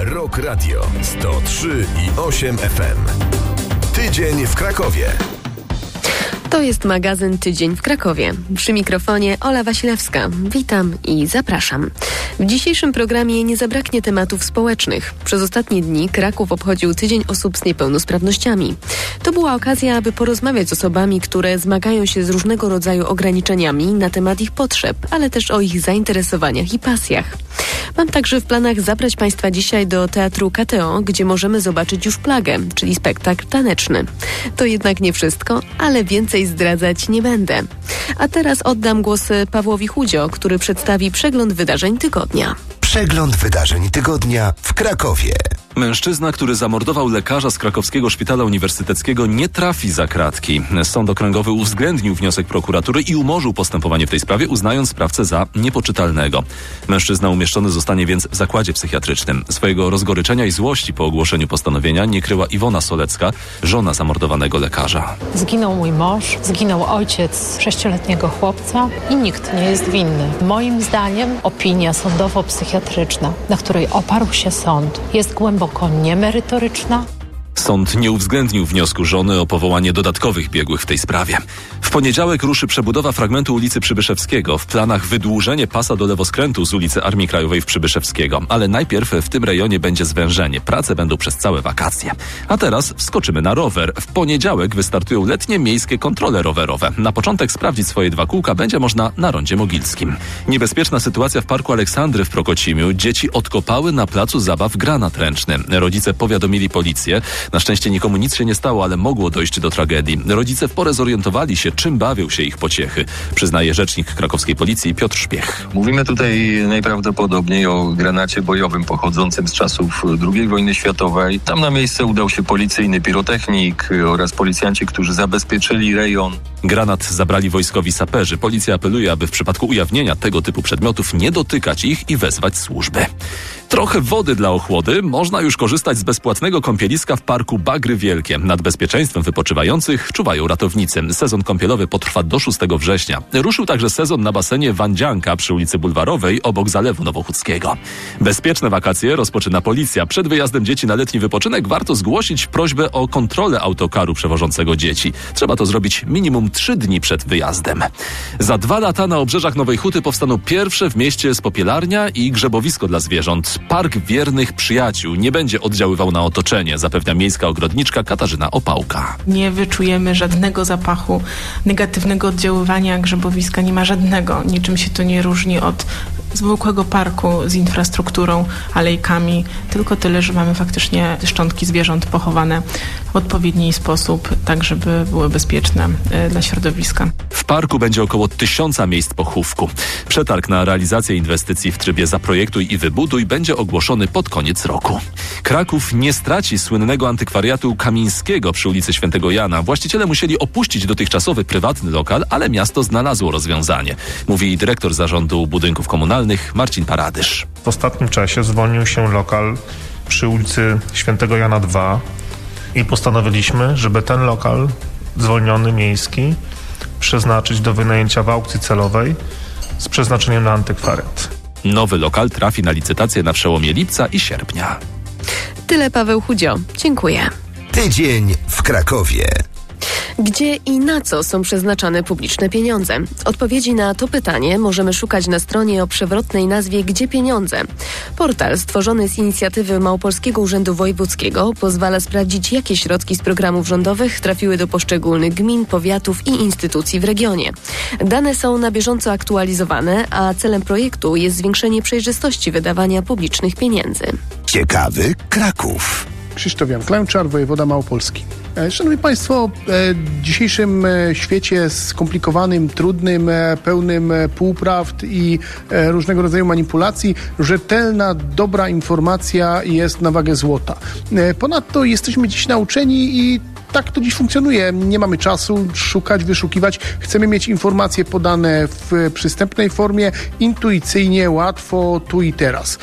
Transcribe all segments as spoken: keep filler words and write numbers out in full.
Rock Radio sto trzy i osiem F M. Tydzień w Krakowie. To jest magazyn Tydzień w Krakowie. Przy mikrofonie Ola Wasilewska. Witam i zapraszam. W dzisiejszym programie nie zabraknie tematów społecznych. Przez ostatnie dni Kraków obchodził Tydzień Osób z Niepełnosprawnościami. To była okazja, aby porozmawiać z osobami, które zmagają się z różnego rodzaju ograniczeniami na temat ich potrzeb, ale też o ich zainteresowaniach i pasjach. Mam także w planach zabrać Państwa dzisiaj do Teatru K T O, gdzie możemy zobaczyć już Plagę, czyli spektakl taneczny. To jednak nie wszystko, ale więcej zdradzać nie będę. A teraz oddam głos Pawłowi Chudzio, który przedstawi przegląd wydarzeń tygodnia. Przegląd wydarzeń tygodnia w Krakowie. Mężczyzna, który zamordował lekarza z krakowskiego szpitala uniwersyteckiego, nie trafi za kratki. Sąd okręgowy uwzględnił wniosek prokuratury i umorzył postępowanie w tej sprawie, uznając sprawcę za niepoczytalnego. Mężczyzna umieszczony zostanie więc w zakładzie psychiatrycznym. Swojego rozgoryczenia i złości po ogłoszeniu postanowienia nie kryła Iwona Solecka, żona zamordowanego lekarza. Zginął mój mąż, zginął ojciec sześcioletniego chłopca i nikt nie jest winny. Moim zdaniem opinia sądowo-psychiatryczna, na której oparł się sąd, jest głęboko niemerytoryczna. Sąd nie uwzględnił wniosku żony o powołanie dodatkowych biegłych w tej sprawie. W poniedziałek ruszy przebudowa fragmentu ulicy Przybyszewskiego. W planach wydłużenie pasa do lewoskrętu z ulicy Armii Krajowej w Przybyszewskiego. Ale najpierw w tym rejonie będzie zwężenie. Prace będą przez całe wakacje. A teraz wskoczymy na rower. W poniedziałek wystartują letnie miejskie kontrole rowerowe. Na początek sprawdzić swoje dwa kółka będzie można na Rondzie Mogilskim. Niebezpieczna sytuacja w Parku Aleksandry w Prokocimiu. Dzieci odkopały na placu zabaw granat ręczny. Rodzice powiadomili policję. Na szczęście nikomu nic się nie stało, ale mogło dojść do tragedii. Rodzice w porę zorientowali się, czym bawią się ich pociechy, przyznaje rzecznik krakowskiej policji Piotr Szpiech. Mówimy tutaj najprawdopodobniej o granacie bojowym pochodzącym z czasów drugiej wojny światowej. Tam na miejsce udał się policyjny pirotechnik oraz policjanci, którzy zabezpieczyli rejon. Granat zabrali wojskowi saperzy. Policja apeluje, aby w przypadku ujawnienia tego typu przedmiotów nie dotykać ich i wezwać służby. Trochę wody dla ochłody. Można już korzystać z bezpłatnego kąpieliska w parku Bagry Wielkie. Nad bezpieczeństwem wypoczywających czuwają ratownicy. Sezon kąpielowy potrwa do szóstego września. Ruszył także sezon na basenie Wandzianka przy ulicy Bulwarowej obok Zalewu Nowochódzkiego. Bezpieczne wakacje rozpoczyna policja. Przed wyjazdem dzieci na letni wypoczynek warto zgłosić prośbę o kontrolę autokaru przewożącego dzieci. Trzeba to zrobić minimum trzy dni przed wyjazdem. Za dwa lata na obrzeżach Nowej Huty powstaną pierwsze w mieście spopielarnia i grzebowisko dla zwierząt. Park Wiernych Przyjaciół nie będzie oddziaływał na otoczenie, zapewnia miejska ogrodniczka Katarzyna Opałka. Nie wyczujemy żadnego zapachu negatywnego oddziaływania grzebowiska, nie ma żadnego. Niczym się to nie różni od zwykłego parku z infrastrukturą, alejkami, tylko tyle, że mamy faktycznie szczątki zwierząt pochowane w odpowiedni sposób, tak żeby były bezpieczne dla środowiska. W parku będzie około tysiąca miejsc pochówku. Przetarg na realizację inwestycji w trybie zaprojektuj i wybuduj będzie ogłoszony pod koniec roku. Kraków nie straci słynnego antykwariatu Kamińskiego przy ulicy Świętego Jana. Właściciele musieli opuścić dotychczasowy prywatny lokal, ale miasto znalazło rozwiązanie, mówi dyrektor zarządu budynków komunalnych Marcin Paradysz. W ostatnim czasie zwolnił się lokal przy ulicy Świętego Jana dwa i postanowiliśmy, żeby ten lokal zwolniony miejski przeznaczyć do wynajęcia w aukcji celowej z przeznaczeniem na antykwariat. Nowy lokal trafi na licytację na przełomie lipca i sierpnia. Tyle Paweł Chudzio. Dziękuję. Tydzień w Krakowie. Gdzie i na co są przeznaczane publiczne pieniądze? Odpowiedzi na to pytanie możemy szukać na stronie o przewrotnej nazwie Gdzie Pieniądze? Portal stworzony z inicjatywy Małopolskiego Urzędu Wojewódzkiego pozwala sprawdzić, jakie środki z programów rządowych trafiły do poszczególnych gmin, powiatów i instytucji w regionie. Dane są na bieżąco aktualizowane, a celem projektu jest zwiększenie przejrzystości wydawania publicznych pieniędzy. Ciekawy Kraków. Krzysztof Jan Klęczar, wojewoda małopolski. Szanowni Państwo, w dzisiejszym świecie skomplikowanym, trudnym, pełnym półprawd i różnego rodzaju manipulacji, rzetelna, dobra informacja jest na wagę złota. Ponadto jesteśmy dziś nauczeni i tak to dziś funkcjonuje. Nie mamy czasu szukać, wyszukiwać. Chcemy mieć informacje podane w przystępnej formie, intuicyjnie, łatwo, tu i teraz.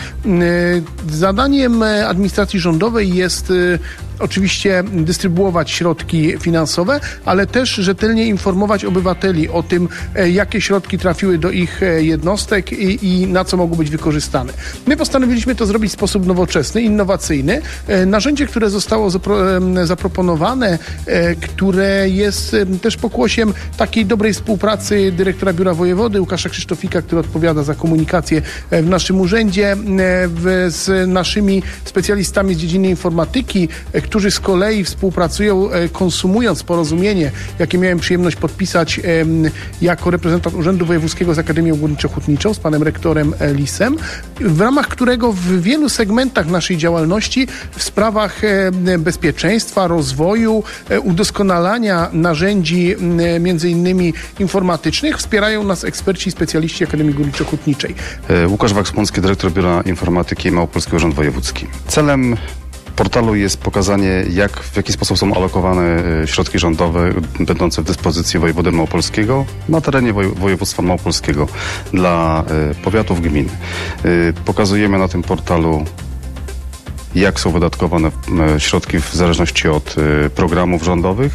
Zadaniem administracji rządowej jest oczywiście dystrybuować środki finansowe, ale też rzetelnie informować obywateli o tym, jakie środki trafiły do ich jednostek i, i na co mogą być wykorzystane. My postanowiliśmy to zrobić w sposób nowoczesny, innowacyjny. Narzędzie, które zostało zapro- zaproponowane, które jest też pokłosiem takiej dobrej współpracy dyrektora Biura Wojewody Łukasza Krzysztofika, który odpowiada za komunikację w naszym urzędzie, w, z naszymi specjalistami z dziedziny informatyki, którzy z kolei współpracują, konsumując porozumienie, jakie miałem przyjemność podpisać jako reprezentant Urzędu Wojewódzkiego z Akademią Górniczo-Hutniczą, z panem rektorem Lisem, w ramach którego w wielu segmentach naszej działalności w sprawach bezpieczeństwa, rozwoju, udoskonalania narzędzi między innymi informatycznych wspierają nas eksperci i specjaliści Akademii Górniczo-Hutniczej. Łukasz Wachspoński, dyrektor Biura Informatyki Małopolski Urząd Wojewódzki. Celem portalu jest pokazanie, jak, w jaki sposób są alokowane środki rządowe będące w dyspozycji wojewody małopolskiego na terenie woj- województwa małopolskiego dla y, powiatów, gmin. Y, pokazujemy na tym portalu, jak są wydatkowane y, środki w zależności od y, programów rządowych.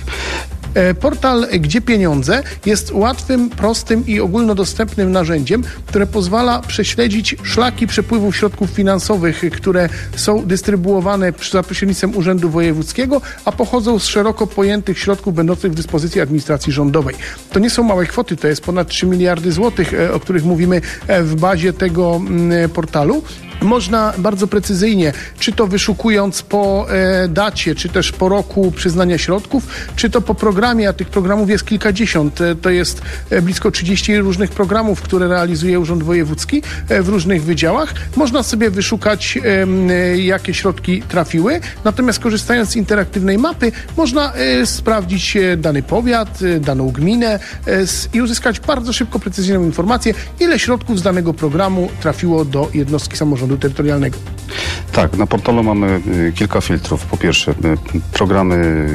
Portal Gdzie Pieniądze jest łatwym, prostym i ogólnodostępnym narzędziem, które pozwala prześledzić szlaki przepływów środków finansowych, które są dystrybuowane za pośrednictwem Urzędu Wojewódzkiego, a pochodzą z szeroko pojętych środków będących w dyspozycji administracji rządowej. To nie są małe kwoty, to jest ponad trzy miliardy złotych, o których mówimy w bazie tego portalu. Można bardzo precyzyjnie, czy to wyszukując po e, dacie, czy też po roku przyznania środków, czy to po programie, a tych programów jest kilkadziesiąt. E, to jest e, blisko trzydzieści różnych programów, które realizuje Urząd Wojewódzki e, w różnych wydziałach. Można sobie wyszukać, e, jakie środki trafiły. Natomiast korzystając z interaktywnej mapy, można e, sprawdzić e, dany powiat, e, daną gminę e, s, i uzyskać bardzo szybko, precyzyjną informację, ile środków z danego programu trafiło do jednostki samorządu terytorialnego. Tak, na portalu mamy y, kilka filtrów. Po pierwsze, y, programy,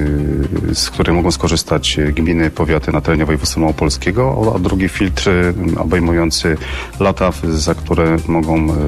y, z których mogą skorzystać gminy, powiaty na terenie województwa małopolskiego, a drugi filtr y, obejmujący lata, za które mogą, y,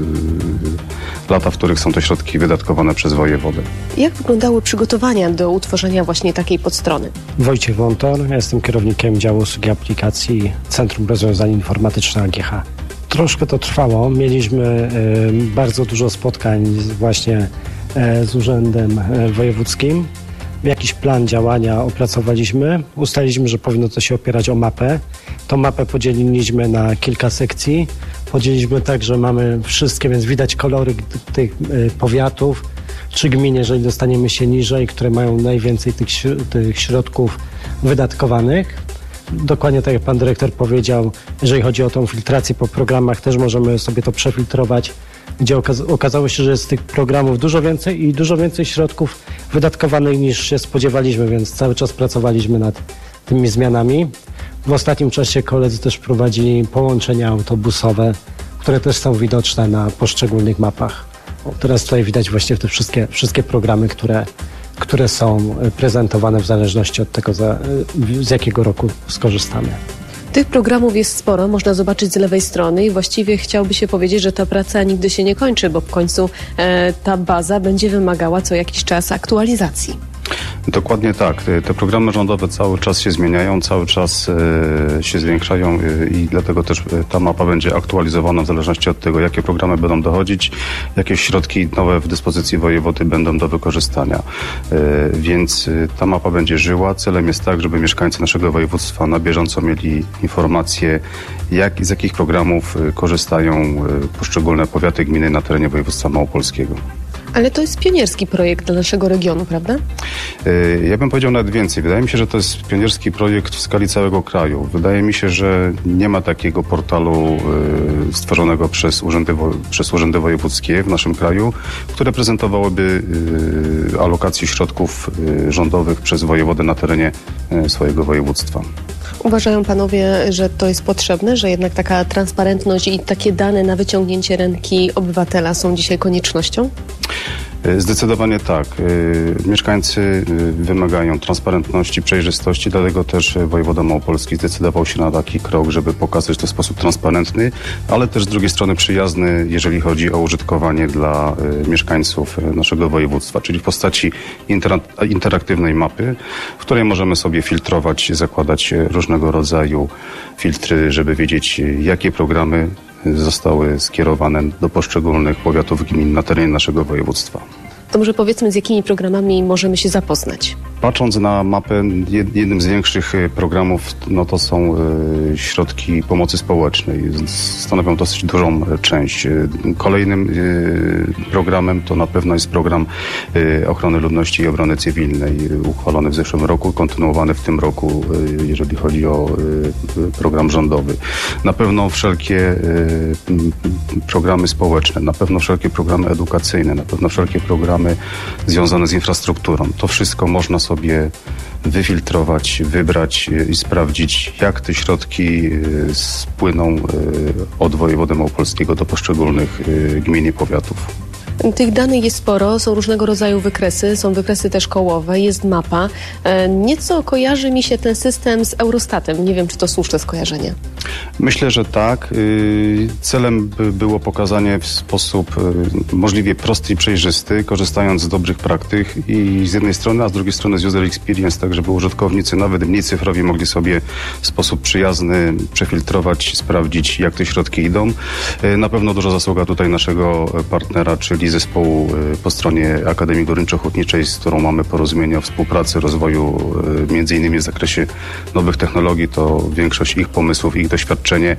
lata, w których są te środki wydatkowane przez wojewodę. Jak wyglądały przygotowania do utworzenia właśnie takiej podstrony? Wojciech Wątor, ja jestem kierownikiem działu usługi aplikacji Centrum Rozwiązań Informatycznych A G H. Troszkę to trwało. Mieliśmy y, bardzo dużo spotkań z, właśnie y, z Urzędem y, Wojewódzkim. Jakiś plan działania opracowaliśmy. Ustaliliśmy, że powinno to się opierać o mapę. Tą mapę podzieliliśmy na kilka sekcji. Podzieliliśmy tak, że mamy wszystkie, więc widać kolory tych y, powiatów czy gmin, jeżeli dostaniemy się niżej, które mają najwięcej tych, tych środków wydatkowanych. Dokładnie tak jak pan dyrektor powiedział, jeżeli chodzi o tą filtrację po programach, też możemy sobie to przefiltrować, gdzie okaz- okazało się, że jest tych programów dużo więcej i dużo więcej środków wydatkowanych niż się spodziewaliśmy, więc cały czas pracowaliśmy nad tymi zmianami. W ostatnim czasie koledzy też prowadzili połączenia autobusowe, które też są widoczne na poszczególnych mapach. Teraz tutaj widać właśnie te wszystkie, wszystkie programy, które które są prezentowane w zależności od tego, za, z jakiego roku skorzystamy. Tych programów jest sporo, można zobaczyć z lewej strony i właściwie chciałoby się powiedzieć, że ta praca nigdy się nie kończy, bo w końcu e, ta baza będzie wymagała co jakiś czas aktualizacji. Dokładnie tak. Te programy rządowe cały czas się zmieniają, cały czas e, się zwiększają e, i dlatego też ta mapa będzie aktualizowana w zależności od tego, jakie programy będą dochodzić, jakie środki nowe w dyspozycji wojewody będą do wykorzystania. E, więc ta mapa będzie żyła. Celem jest tak, żeby mieszkańcy naszego województwa na bieżąco mieli informacje, jak, z jakich programów korzystają poszczególne powiaty, gminy na terenie województwa małopolskiego. Ale to jest pionierski projekt dla naszego regionu, prawda? Ja bym powiedział nawet więcej. Wydaje mi się, że to jest pionierski projekt w skali całego kraju. Wydaje mi się, że nie ma takiego portalu stworzonego przez urzędy, przez urzędy wojewódzkie w naszym kraju, które prezentowałyby alokację środków rządowych przez wojewodę na terenie swojego województwa. Uważają panowie, że to jest potrzebne, że jednak taka transparentność i takie dane na wyciągnięcie ręki obywatela są dzisiaj koniecznością? Zdecydowanie tak. Mieszkańcy wymagają transparentności, przejrzystości, dlatego też wojewoda małopolski zdecydował się na taki krok, żeby pokazać to w sposób transparentny, ale też z drugiej strony przyjazny, jeżeli chodzi o użytkowanie dla mieszkańców naszego województwa, czyli w postaci intera- interaktywnej mapy, w której możemy sobie filtrować, zakładać różnego rodzaju filtry, żeby wiedzieć, jakie programy zostały skierowane do poszczególnych powiatów, gmin na terenie naszego województwa. To może powiedzmy, z jakimi programami możemy się zapoznać? Patrząc na mapę, jednym z większych programów no to są y, środki pomocy społecznej. Stanowią dosyć dużą część. Kolejnym y, programem to na pewno jest program y, ochrony ludności i obrony cywilnej, uchwalony w zeszłym roku, kontynuowany w tym roku, y, jeżeli chodzi o y, program rządowy. Na pewno wszelkie y, programy społeczne, na pewno wszelkie programy edukacyjne, na pewno wszelkie programy związane z infrastrukturą. To wszystko można sobie sobie wyfiltrować, wybrać i sprawdzić, jak te środki spłyną od wojewody małopolskiego do poszczególnych gmin i powiatów. Tych danych jest sporo, są różnego rodzaju wykresy, są wykresy też kołowe, jest mapa. Nieco kojarzy mi się ten system z Eurostatem. Nie wiem, czy to słuszne skojarzenie. Myślę, że tak. Celem było pokazanie w sposób możliwie prosty i przejrzysty, korzystając z dobrych praktyk i z jednej strony, a z drugiej strony z user experience, tak żeby użytkownicy, nawet mniej cyfrowi, mogli sobie w sposób przyjazny przefiltrować, sprawdzić, jak te środki idą. Na pewno duża zasługa tutaj naszego partnera, czyli zespołu po stronie Akademii Górniczo-Hutniczej, z którą mamy porozumienie o współpracy, rozwoju między innymi w zakresie nowych technologii. To większość ich pomysłów, ich doświadczenie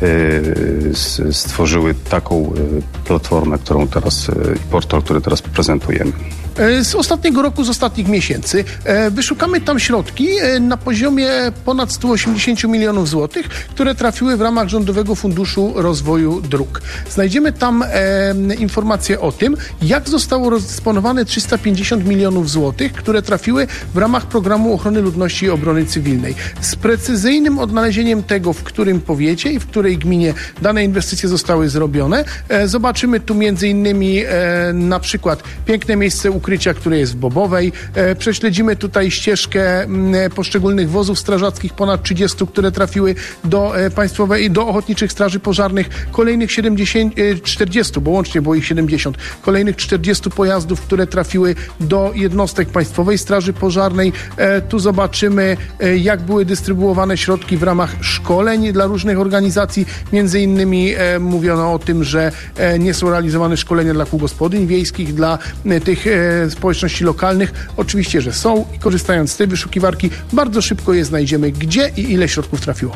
stworzyły taką platformę, którą teraz, portal, który teraz prezentujemy. Z ostatniego roku, z ostatnich miesięcy wyszukamy tam środki na poziomie ponad sto osiemdziesiąt milionów złotych, które trafiły w ramach Rządowego Funduszu Rozwoju Dróg. Znajdziemy tam e, informacje o tym, jak zostało rozdysponowane trzysta pięćdziesiąt milionów złotych, które trafiły w ramach Programu Ochrony Ludności i Obrony Cywilnej. Z precyzyjnym odnalezieniem tego, w którym powiecie i w której gminie dane inwestycje zostały zrobione. E, zobaczymy tu między innymi e, na przykład piękne miejsce ukrycia, które jest w Bobowej. E, prześledzimy tutaj ścieżkę m, poszczególnych wozów strażackich, ponad trzydziestu, które trafiły do e, państwowej, do ochotniczych straży pożarnych. Kolejnych siedemdziesiąt, e, czterdziestu, bo łącznie było ich siedemdziesiąt. Kolejnych czterdziestu pojazdów, które trafiły do jednostek Państwowej Straży Pożarnej. E, tu zobaczymy, e, jak były dystrybuowane środki w ramach szkoleń dla różnych organizacji. Między innymi e, mówiono o tym, że e, nie są realizowane szkolenia dla kół gospodyń wiejskich, dla e, tych e, społeczności lokalnych. Oczywiście, że są i korzystając z tej wyszukiwarki bardzo szybko je znajdziemy, gdzie i ile środków trafiło.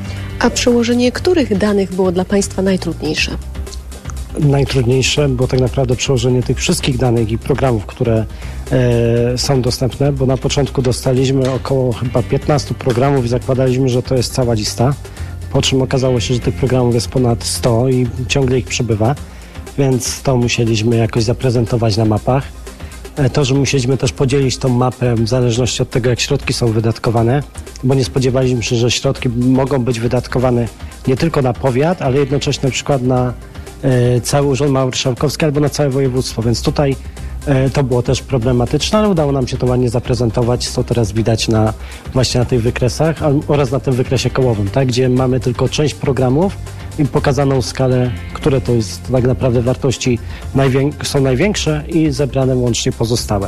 A przełożenie których danych było dla Państwa najtrudniejsze? Najtrudniejsze było tak naprawdę przełożenie tych wszystkich danych i programów, które e, są dostępne, bo na początku dostaliśmy około chyba piętnastu programów i zakładaliśmy, że to jest cała lista, po czym okazało się, że tych programów jest ponad sto i ciągle ich przybywa, więc to musieliśmy jakoś zaprezentować na mapach. To, że musieliśmy też podzielić tą mapę w zależności od tego, jak środki są wydatkowane, bo nie spodziewaliśmy się, że środki mogą być wydatkowane nie tylko na powiat, ale jednocześnie na przykład na e, cały Urząd Marszałkowski albo na całe województwo, więc tutaj e, to było też problematyczne, ale udało nam się to ładnie zaprezentować, co teraz widać na, właśnie na tych wykresach a, oraz na tym wykresie kołowym, tak, gdzie mamy tylko część programów i pokazaną skalę, które to jest tak naprawdę wartości najwię- są największe i zebrane łącznie pozostałe.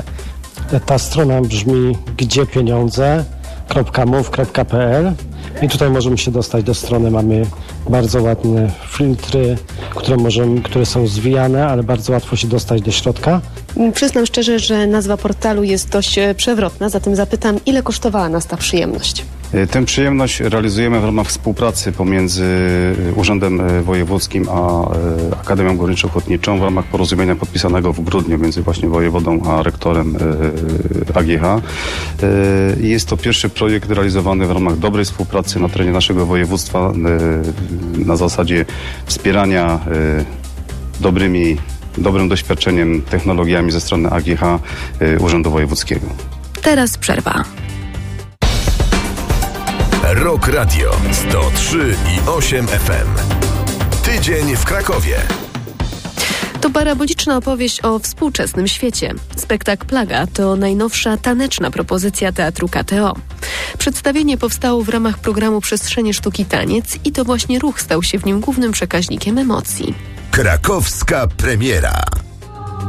Ta strona brzmi gdzie pieniądze kropka mów kropka p l i tutaj możemy się dostać do strony. Mamy bardzo ładne filtry, które, możemy, które są zwijane, ale bardzo łatwo się dostać do środka. Przyznam szczerze, że nazwa portalu jest dość przewrotna, zatem zapytam, ile kosztowała nas ta przyjemność? Tę przyjemność realizujemy w ramach współpracy pomiędzy Urzędem Wojewódzkim a Akademią Górniczo-Hutniczą w ramach porozumienia podpisanego w grudniu między właśnie wojewodą a rektorem A G H. Jest to pierwszy projekt realizowany w ramach dobrej współpracy na terenie naszego województwa na zasadzie wspierania dobrymi, dobrym doświadczeniem, technologiami ze strony A G H Urzędu Wojewódzkiego. Teraz przerwa. Rock Radio sto trzy i osiem F M. Tydzień w Krakowie. To paraboliczna opowieść o współczesnym świecie. Spektakl Plaga to najnowsza taneczna propozycja Teatru K T O. Przedstawienie powstało w ramach programu Przestrzenie Sztuki Taniec i to właśnie ruch stał się w nim głównym przekaźnikiem emocji. Krakowska premiera.